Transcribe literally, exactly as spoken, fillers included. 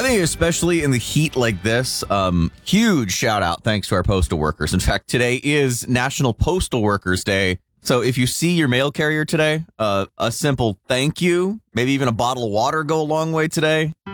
think especially in the heat like this, um, huge shout out thanks to our postal workers. In fact, today is National Postal Workers Day. So if you see your mail carrier today, uh, a simple thank you, maybe even a bottle of water go a long way today.